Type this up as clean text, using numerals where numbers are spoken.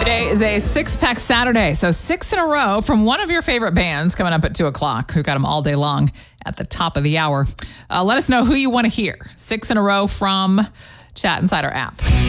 Today is a six-pack Saturday, so 6 in a row from one of your favorite bands coming up at 2 o'clock. Who got them all day long at the top of the hour. Let us know who you want to hear. 6 in a row from Chat Insider app.